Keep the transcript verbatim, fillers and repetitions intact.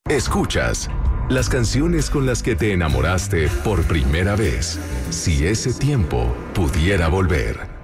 Escuchas las canciones con las que te enamoraste por primera vez. Si ese tiempo pudiera volver.